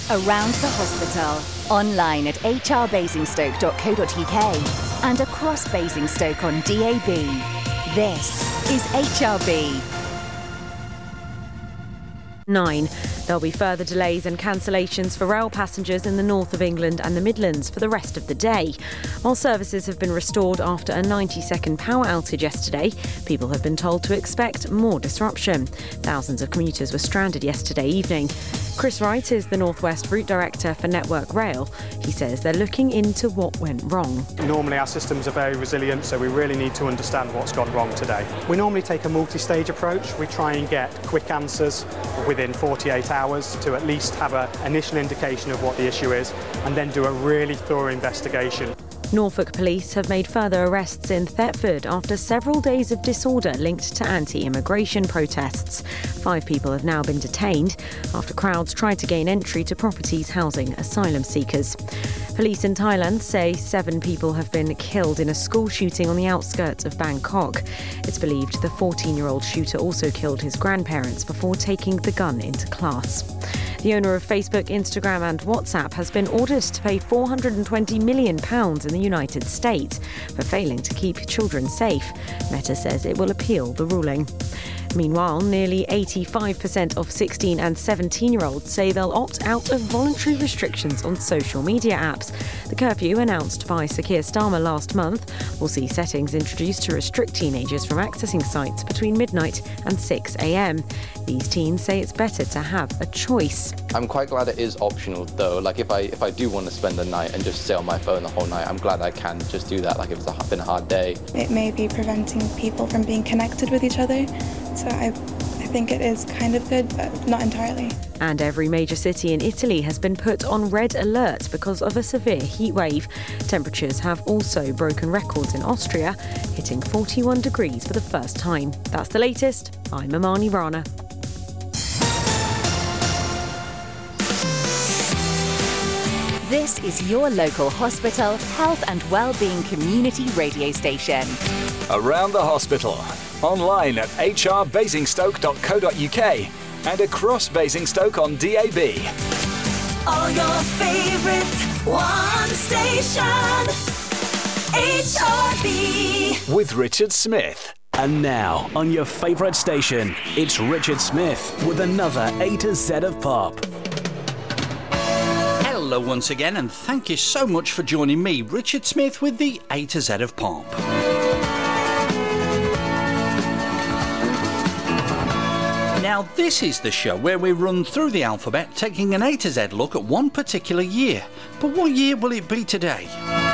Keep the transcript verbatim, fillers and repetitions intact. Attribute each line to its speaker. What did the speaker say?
Speaker 1: Around the Hospital, online at h r basingstoke dot co dot u k and across Basingstoke on D A B. This is H R B.
Speaker 2: Nine. There'll be further delays and cancellations for rail passengers in the north of England and the Midlands for the rest of the day. While services have been restored after a ninety-second power outage yesterday, people have been told to expect more disruption. Thousands of commuters were stranded yesterday evening. Chris Wright is the North West Route Director for Network Rail. He says they're looking into what went wrong.
Speaker 3: Normally our systems are very resilient, so we really need to understand what's gone wrong today. We normally take a multi-stage approach. We try and get quick answers within forty-eight hours to at least have an initial indication of what the issue is, and then do a really thorough investigation.
Speaker 2: Norfolk police have made further arrests in Thetford after several days of disorder linked to anti-immigration protests. Five people have now been detained after crowds tried to gain entry to properties housing asylum seekers. Police in Thailand say seven people have been killed in a school shooting on the outskirts of Bangkok. It's believed the fourteen-year-old shooter also killed his grandparents before taking the gun into class. The owner of Facebook, Instagram and WhatsApp has been ordered to pay four hundred twenty million pounds in the United States for failing to keep children safe. Meta says it will appeal the ruling. Meanwhile, nearly eighty-five percent of sixteen and seventeen-year-olds say they'll opt out of voluntary restrictions on social media apps. The curfew announced by Sir Keir Starmer last month will see settings introduced to restrict teenagers from accessing sites between midnight and six a m. These teens say it's better to have a choice.
Speaker 4: I'm quite glad it is optional though. Like if I if I do want to spend the night and just sit on my phone the whole night, I'm glad I can just do that, like if it's been a hard day.
Speaker 5: It may be preventing people from being connected with each other, so I, I think it is kind of good, but not entirely.
Speaker 2: And every major city in Italy has been put on red alert because of a severe heat wave. Temperatures have also broken records in Austria, hitting forty-one degrees for the first time. That's the latest. I'm Amani Rana.
Speaker 1: This is your local hospital, health and wellbeing community radio station.
Speaker 6: Around the Hospital, online at h r basingstoke dot co dot u k and across Basingstoke on D A B.
Speaker 7: All your favourites, one station, H R B.
Speaker 6: With Richard Smith.
Speaker 8: And now, on your favourite station, it's Richard Smith with another A to Z of Pop.
Speaker 9: Hello once again, and thank you so much for joining me, Richard Smith, with the A to Z of Pop. Now, this is the show where we run through the alphabet, taking an A to Z look at one particular year. But what year will it be today?